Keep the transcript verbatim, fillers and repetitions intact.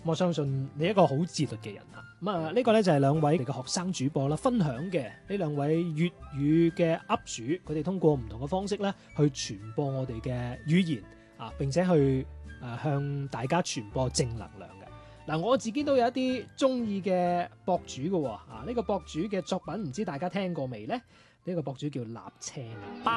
我相信你一個好自律嘅人啊。咁啊，呢個咧就係兩位嘅學生主播啦，分享嘅呢兩位粵語嘅 up 主，佢哋通過唔同嘅方式咧去傳播我哋嘅語言啊，並且去誒向大家傳播正能量嘅。嗱，我自己都有一啲中意嘅博主嘅喎，啊呢個博主嘅作品唔知大家聽過未呢？呢個博主叫立青。